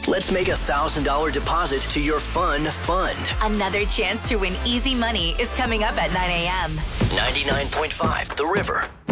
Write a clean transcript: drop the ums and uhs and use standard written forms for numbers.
Let's make a $1,000 deposit to your fun fund. Another chance to win easy money is coming up at 9 a.m. 99.5 The River.